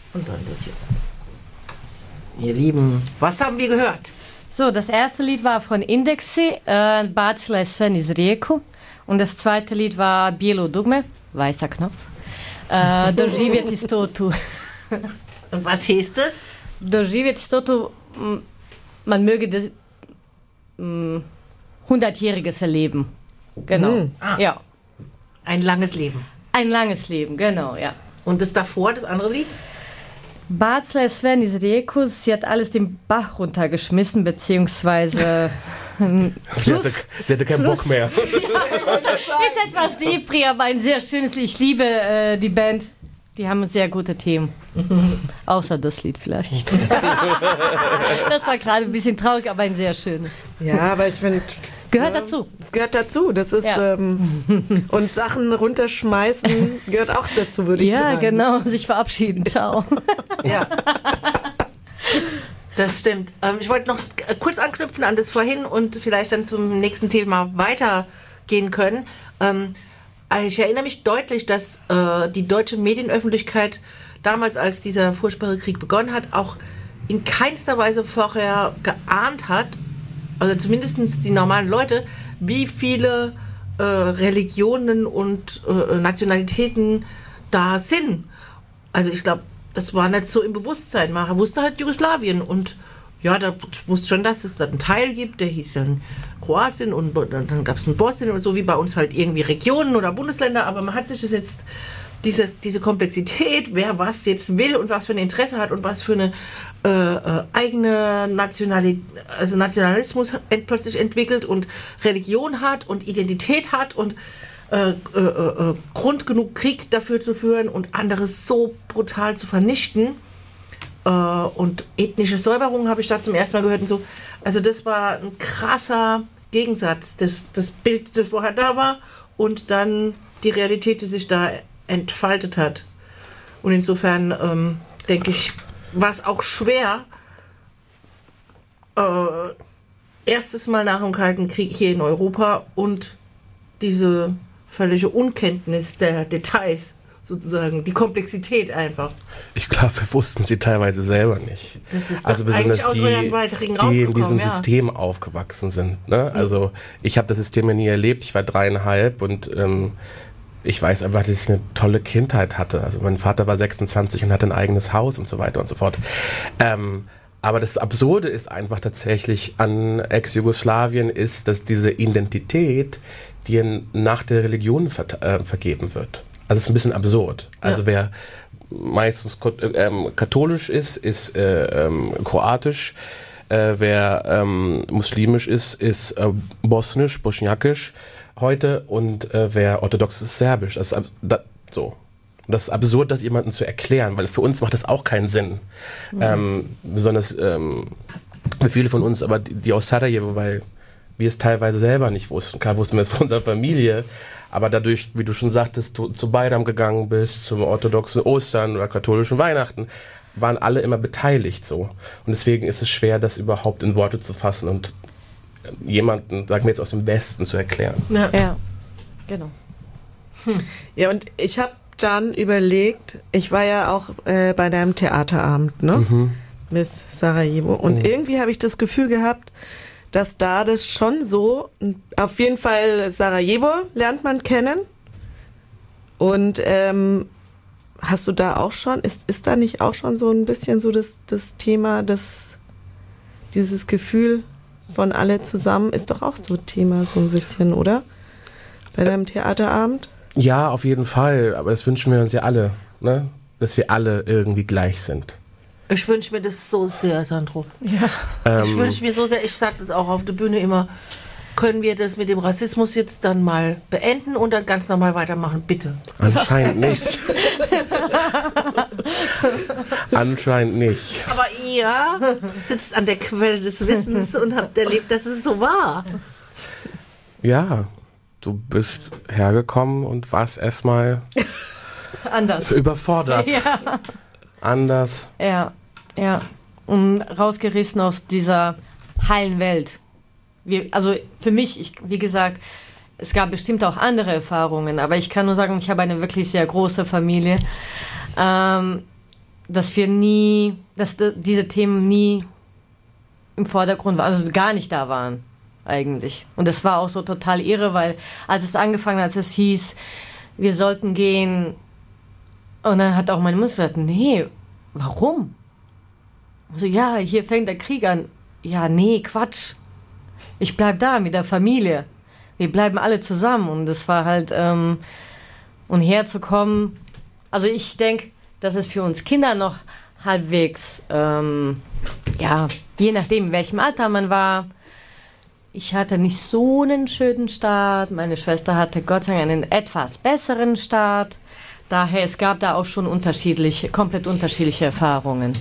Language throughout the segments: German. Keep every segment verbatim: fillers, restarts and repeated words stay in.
Und dann das hier. Ihr Lieben, was haben wir gehört? So, das erste Lied war von Indexi, äh, Bacila je sve niz rijeku. Und das zweite Lied war Bijelo dugme, weißer Knopf. Äh, Doživjeti stotu. Und was heißt das? Doživjeti stotu, man möge das hundertjähriges erleben. Genau. Mhm. Ah. Ja. Ein langes Leben. Ein langes Leben, genau, ja. Und das davor, das andere Lied? Bacila je sve niz rijeku, sie hat alles den Bach runtergeschmissen, beziehungsweise sie, hatte, sie hatte keinen Fluss. Bock mehr. Ja, ist etwas Depri, aber ein sehr schönes Lied. Ich liebe äh, die Band. Die haben sehr gute Themen. Außer das Lied vielleicht. Das war gerade ein bisschen traurig, aber ein sehr schönes. Ja, aber ich finde... Gehört ja, dazu. Es gehört dazu. Das ist ja. ähm, und Sachen runterschmeißen gehört auch dazu, würde ich ja, sagen. Ja, genau. Sich verabschieden. Ciao. Ja. Das stimmt. Ähm, ich wollte noch kurz anknüpfen an das vorhin und vielleicht dann zum nächsten Thema weitergehen können. Ähm, ich erinnere mich deutlich, dass äh, die deutsche Medienöffentlichkeit damals, als dieser furchtbare Krieg begonnen hat, auch in keinster Weise vorher geahnt hat, also zumindest die normalen Leute, wie viele äh, Religionen und äh, Nationalitäten da sind. Also ich glaube, das war nicht so im Bewusstsein. Man wusste halt Jugoslawien und ja, da wusste schon, dass es da einen Teil gibt, der hieß dann Kroatien und dann gab es einen Bosnien oder so, wie bei uns halt irgendwie Regionen oder Bundesländer, aber man hat sich das jetzt, diese, diese Komplexität, wer was jetzt will und was für ein Interesse hat und was für eine äh, äh, eigene Nationali- also Nationalismus ent- plötzlich entwickelt und Religion hat und Identität hat und äh, äh, äh, Grund genug, Krieg dafür zu führen und anderes so brutal zu vernichten. Äh, und ethnische Säuberung habe ich da zum ersten Mal gehört und so. Also das war ein krasser Gegensatz, das, das Bild, das vorher da war und dann die Realität, die sich da entfaltet hat. Und insofern ähm, denke ich, war es auch schwer, äh, erstes Mal nach dem Kalten Krieg hier in Europa und diese völlige Unkenntnis der Details, sozusagen, die Komplexität einfach. Ich glaube, wir wussten sie teilweise selber nicht. Das ist also besonders aus die, die in diesem ja. System aufgewachsen sind. Ne? Also mhm. ich habe das System ja nie erlebt, ich war dreieinhalb und ähm, ich weiß einfach, dass ich eine tolle Kindheit hatte. Also mein Vater war sechsundzwanzig und hatte ein eigenes Haus und so weiter und so fort. Ähm, aber das Absurde ist einfach tatsächlich an Ex-Jugoslawien ist, dass diese Identität dir nach der Religion ver- äh, vergeben wird. Also es ist ein bisschen absurd. Also ja. wer meistens ähm, katholisch ist, ist äh, ähm, kroatisch. Äh, wer ähm, muslimisch ist, ist äh, bosnisch, bosniakisch heute. Und äh, wer orthodox ist, serbisch. Das ist das, so. Das ist absurd, das jemandem zu erklären, weil für uns macht das auch keinen Sinn. Mhm. Ähm, besonders ähm, für viele von uns, aber die, die aus Sarajevo, weil wir es teilweise selber nicht wussten. Klar wussten wir es von unserer Familie, aber dadurch, wie du schon sagtest, du zu Bayram gegangen bist, zum orthodoxen Ostern oder katholischen Weihnachten, waren alle immer beteiligt so. Und deswegen ist es schwer, das überhaupt in Worte zu fassen und jemanden, sagen wir jetzt aus dem Westen, zu erklären. Ja, ja. Genau. Hm. Ja, und ich habe dann überlegt, ich war ja auch äh, bei deinem Theaterabend, ne? Mhm. Miss Sarajevo. Und mhm. irgendwie habe ich das Gefühl gehabt, dass da das schon so, auf jeden Fall Sarajevo lernt man kennen. Und ähm, hast du da auch schon, ist, ist da nicht auch schon so ein bisschen so das, das Thema, das, dieses Gefühl von alle zusammen, ist doch auch so ein Thema so ein bisschen, oder? Bei deinem Theaterabend? Ja, auf jeden Fall, aber das wünschen wir uns ja alle, ne? Dass wir alle irgendwie gleich sind. Ich wünsche mir das so sehr, Sandro. Ja. Ähm, ich wünsche mir so sehr, ich sage das auch auf der Bühne immer, können wir das mit dem Rassismus jetzt dann mal beenden und dann ganz normal weitermachen, bitte. Anscheinend nicht. Anscheinend nicht. Aber ihr sitzt an der Quelle des Wissens und habt erlebt, dass es so war. Ja, du bist hergekommen und warst erstmal anders überfordert. Ja. Anders. Ja, ja. Und rausgerissen aus dieser heilen Welt. Wir, also für mich, ich, wie gesagt, es gab bestimmt auch andere Erfahrungen, aber ich kann nur sagen, ich habe eine wirklich sehr große Familie. Ähm, dass wir nie, dass diese Themen nie im Vordergrund waren, also gar nicht da waren eigentlich. Und das war auch so total irre, weil als es angefangen hat, als es hieß, wir sollten gehen, und dann hat auch meine Mutter gesagt, nee, warum? Also ja, hier fängt der Krieg an. Ja, nee, Quatsch. Ich bleib da mit der Familie. Wir bleiben alle zusammen. Und das war halt, ähm, und herzukommen, also ich denke, dass es für uns Kinder noch halbwegs, ähm, ja, je nachdem, in welchem Alter man war. Ich hatte nicht so einen schönen Start. Meine Schwester hatte Gott sei Dank einen etwas besseren Start. Daher, es gab da auch schon unterschiedliche, komplett unterschiedliche Erfahrungen.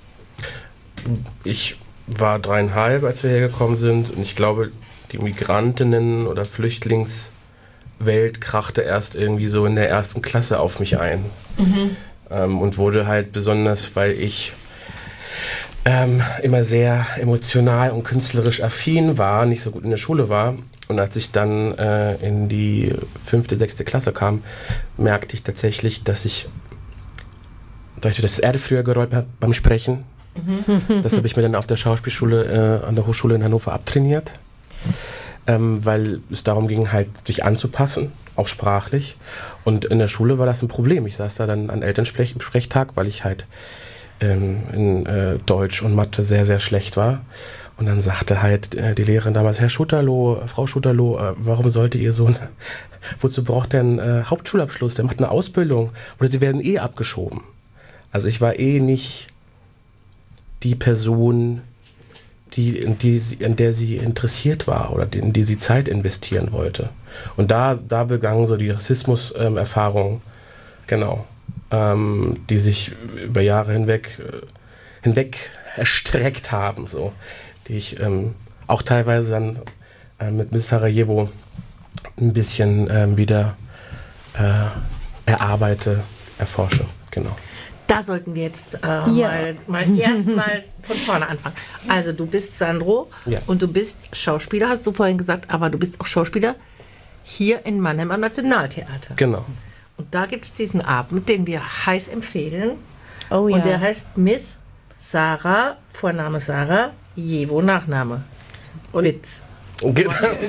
Ich war dreieinhalb, als wir hergekommen sind, und ich glaube, die Migrantinnen- oder Flüchtlingswelt krachte erst irgendwie so in der ersten Klasse auf mich ein. Mhm. Ähm, und wurde halt besonders, weil ich ähm, immer sehr emotional und künstlerisch affin war, nicht so gut in der Schule war. Und als ich dann äh, in die fünfte, sechste Klasse kam, merkte ich tatsächlich, dass ich, dass das Erde früher gerollt hat beim Sprechen. Mhm. Das habe ich mir dann auf der Schauspielschule, äh, an der Hochschule in Hannover abtrainiert, ähm, weil es darum ging, halt sich anzupassen, auch sprachlich. Und in der Schule war das ein Problem. Ich saß da dann an Elternsprechtag, weil ich halt ähm, in äh, Deutsch und Mathe sehr, sehr schlecht war. Und dann sagte halt äh, die Lehrerin damals, Herr Schutterloh, Frau Schutterloh, äh, warum sollte Ihr Sohn, wozu braucht er einen äh, Hauptschulabschluss? Der macht eine Ausbildung. Oder Sie werden eh abgeschoben. Also ich war eh nicht die Person, die, in, die, in der sie interessiert war oder in die sie Zeit investieren wollte. Und da, da begannen so die Rassismus-Erfahrungen, ähm, genau, ähm, die sich über Jahre hinweg, äh, hinweg erstreckt haben, so, die ich ähm, auch teilweise dann äh, mit Miss Sarajevo ein bisschen ähm, wieder äh, erarbeite, erforsche, genau. Da sollten wir jetzt äh, ja. mal, mal erstmal von vorne anfangen. Also du bist Sandro ja. und du bist Schauspieler, hast du vorhin gesagt, aber du bist auch Schauspieler hier in Mannheim am Nationaltheater. Genau. Und da gibt es diesen Abend, den wir heiß empfehlen. Oh ja. Und der heißt Miss Sarah, Vorname Sarah, Jevo, Nachname. Und Witz. Und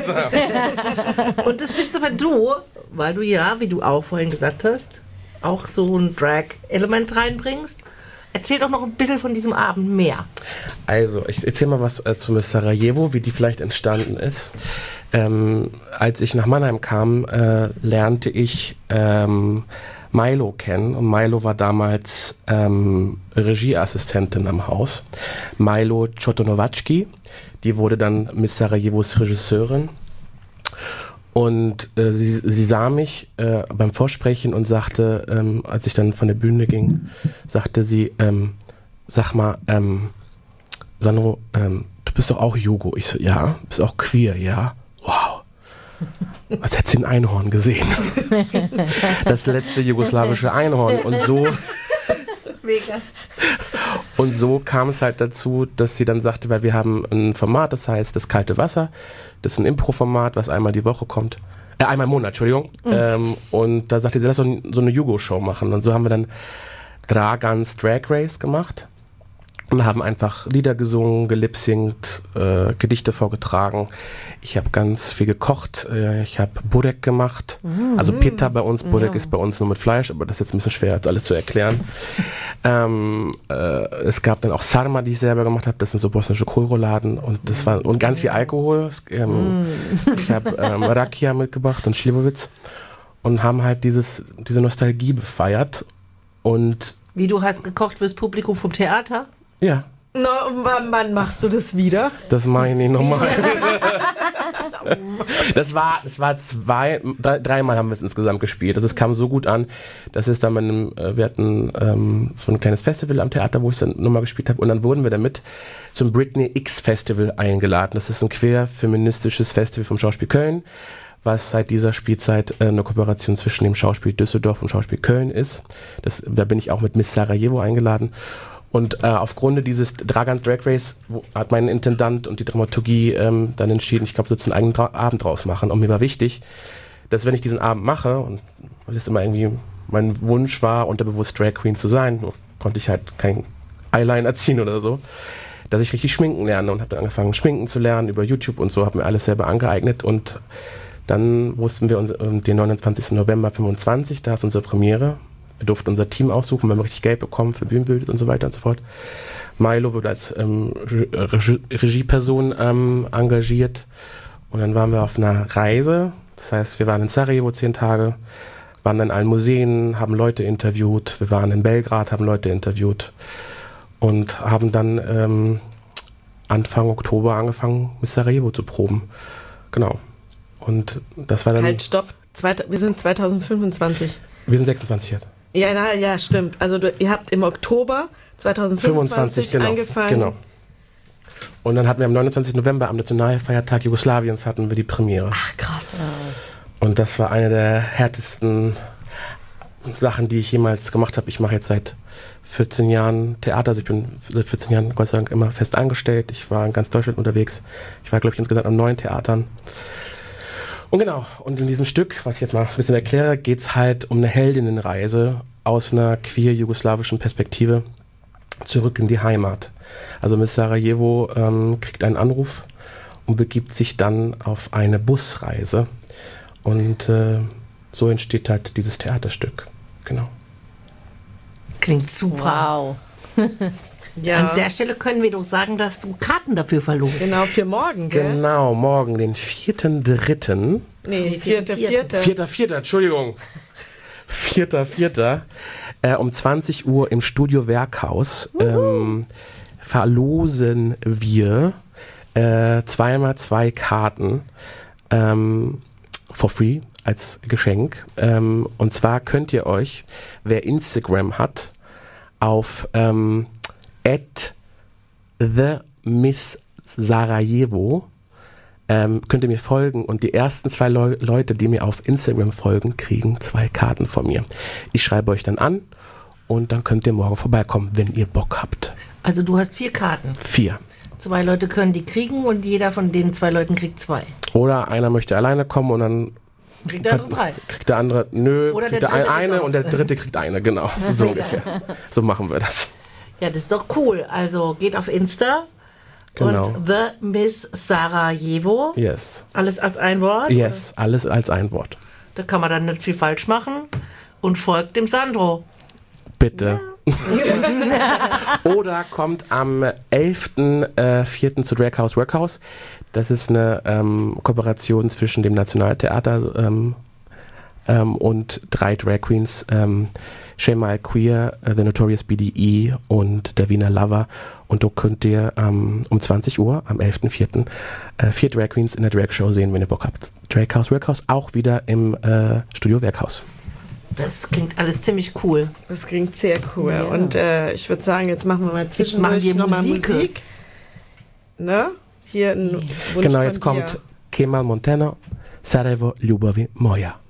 das bist aber du, weil du ja, wie du auch vorhin gesagt hast, auch so ein Drag-Element reinbringst. Erzähl doch noch ein bisschen von diesem Abend mehr. Also, ich erzähl mal was äh, zu Miss Sarajevo, wie die vielleicht entstanden ist. Ähm, als ich nach Mannheim kam, äh, lernte ich ähm, Milo kennen. Und Milo war damals ähm, Regieassistentin am Haus. Milo Chotonowatschki, die wurde dann Miss Sarajevos Regisseurin. Und äh, sie, sie sah mich äh, beim Vorsprechen und sagte, ähm, als ich dann von der Bühne ging, sagte sie, ähm, sag mal, ähm, Sandro, ähm, du bist doch auch Jugo. Ich so, ja, bist auch queer, ja. Wow. Als hätte sie ein Einhorn gesehen. Das letzte jugoslawische Einhorn. Und so... Mega. Und so kam es halt dazu, dass sie dann sagte, weil wir haben ein Format, das heißt Das kalte Wasser. Das ist ein Impro-Format, was einmal die Woche kommt. Äh, einmal im Monat, Entschuldigung. Mhm. Ähm, und da sagte sie, lass so, ein, so eine Jugo-Show machen. Und so haben wir dann Dragans Drag Race gemacht. Und haben einfach Lieder gesungen, gelipsingt, äh, Gedichte vorgetragen. Ich habe ganz viel gekocht. Äh, ich habe Burek gemacht. Mm. Also Pita bei uns. Burek mm. ist bei uns nur mit Fleisch, aber das ist jetzt ein bisschen schwer, das alles zu erklären. ähm, äh, es gab dann auch Sarma, die ich selber gemacht habe. Das sind so bosnische Kohlrouladen. Und das war und ganz viel Alkohol. Ähm, mm. Ich habe ähm, Rakia mitgebracht und Slivovitz. Und haben halt dieses, diese Nostalgie befeiert. Und wie, du hast gekocht fürs Publikum vom Theater? Ja. No, wann, wann machst du das wieder? Das mache ich nicht nochmal. das war, das war zwei, drei, dreimal haben wir es insgesamt gespielt. Das, es kam so gut an, dass es dann bei einem, wir hatten ähm, so ein kleines Festival am Theater, wo ich dann nochmal gespielt habe, und dann wurden wir damit zum Britney X Festival eingeladen. Das ist ein queer-feministisches Festival vom Schauspiel Köln, was seit dieser Spielzeit äh, eine Kooperation zwischen dem Schauspiel Düsseldorf und Schauspiel Köln ist. Das, da bin ich auch mit Miss Sarajevo eingeladen. Und äh, aufgrund dieses Dragans Drag Race wo, hat mein Intendant und die Dramaturgie ähm, dann entschieden, ich glaube, so einen eigenen Dra- Abend draus machen. Und mir war wichtig, dass wenn ich diesen Abend mache, und weil es immer irgendwie mein Wunsch war, unterbewusst Drag Queen zu sein, konnte ich halt kein Eyeliner ziehen oder so, dass ich richtig schminken lerne und habe dann angefangen schminken zu lernen über YouTube und so, habe mir alles selber angeeignet und dann wussten wir uns den neunundzwanzigsten November fünfundzwanzig, da ist unsere Premiere. Wir durften unser Team aussuchen, wir haben richtig Geld bekommen für Bühnenbild und so weiter und so fort. Milo wurde als ähm, Regie- Regieperson ähm, engagiert und dann waren wir auf einer Reise. Das heißt, wir waren in Sarajevo zehn Tage, waren in allen Museen, haben Leute interviewt. Wir waren in Belgrad, haben Leute interviewt und haben dann ähm, Anfang Oktober angefangen, mit Sarajevo zu proben. Genau. Und das war dann... Halt, stopp. Zweit, wir sind zweitausendfünfundzwanzig. Wir sind sechsundzwanzig jetzt. Ja, na, ja, stimmt. Also du, ihr habt im Oktober zweitausendfünfundzwanzig genau, angefangen. Genau. Und dann hatten wir am neunundzwanzigsten November, am Nationalfeiertag Jugoslawiens, hatten wir die Premiere. Ach, krass. Und das war eine der härtesten Sachen, die ich jemals gemacht habe. Ich mache jetzt seit vierzehn Jahren Theater, also ich bin seit vierzehn Jahren Gott sei Dank immer fest angestellt. Ich war in ganz Deutschland unterwegs. Ich war, glaube ich, insgesamt an neun Theatern. Und genau, und in diesem Stück, was ich jetzt mal ein bisschen erkläre, geht es halt um eine Heldinnenreise aus einer queer-jugoslawischen Perspektive zurück in die Heimat. Also Miss Sarajevo ähm, kriegt einen Anruf und begibt sich dann auf eine Busreise. Und äh, so entsteht halt dieses Theaterstück. Genau. Klingt super. Wow. Ja. An der Stelle können wir doch sagen, dass du Karten dafür verlost. Genau, für morgen, gell? Genau, morgen, den vierten dritten Nee, vierte, vierten. vierte. Vierter, vierter, Entschuldigung. Vierter, vierter Äh, um zwanzig Uhr im Studio Werkhaus ähm, verlosen wir äh, zweimal zwei Karten ähm, for free als Geschenk. Ähm, und zwar könnt ihr euch, wer Instagram hat, auf ähm, at the Miss Sarajevo ähm, könnt ihr mir folgen und die ersten zwei Leu- Leute, die mir auf Instagram folgen, kriegen zwei Karten von mir. Ich schreibe euch dann an und dann könnt ihr morgen vorbeikommen, wenn ihr Bock habt. Also du hast vier Karten. Vier. Zwei Leute können die kriegen und jeder von den zwei Leuten kriegt zwei. Oder einer möchte alleine kommen und dann Kriegt der andere drei. kriegt der andere, nö, Oder kriegt der der dritte eine kriegt und der dritte kriegt eine, genau. So ungefähr. So machen wir das. Ja, das ist doch cool. Also geht auf Insta Genau. und The Miss Sarajevo. Yes. Alles als ein Wort. Yes, alles als ein Wort. Da kann man dann nicht viel falsch machen. Und folgt dem Sandro. Bitte. Oder kommt am elften vierten zu Drag House Workhouse. Das ist eine ähm, Kooperation zwischen dem Nationaltheater ähm, ähm, und drei Drag Queens, ähm, Shema Queer, uh, The Notorious B D E und der Wiener Lover. Und da könnt ihr ähm, um zwanzig Uhr am elften vierten Äh, vier Drag Queens in der Drag Show sehen, wenn ihr Bock habt. Drag House Workhouse, auch wieder im äh, Studio Werkhaus. Das klingt alles ziemlich cool. Das klingt sehr cool. Ja. Und äh, ich würde sagen, jetzt machen wir mal machen zwischendurch wir nochmal Musik. Musik. Ne? Hier ein Wunsch Genau, von jetzt dir. kommt Kemal Montano, Sarajevo, Ljubavi moja.